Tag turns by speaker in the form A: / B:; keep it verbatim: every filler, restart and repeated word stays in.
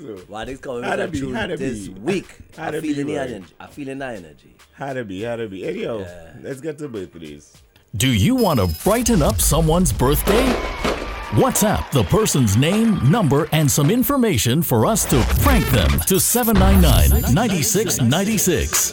A: so.
B: What is coming
A: Had to
B: with
A: be,
B: a tune
A: had to
B: this
A: be.
B: week?
A: Had
B: I
A: to
B: feel
A: be,
B: the
A: right.
B: energy. I feel the energy.
A: Had to be, had to be. Anyhow,
B: Yeah.
A: let's get to birthdays.
C: Do you want to brighten up someone's birthday? WhatsApp the person's name, number, and some information for us to prank them to seven nine nine, nine six nine six.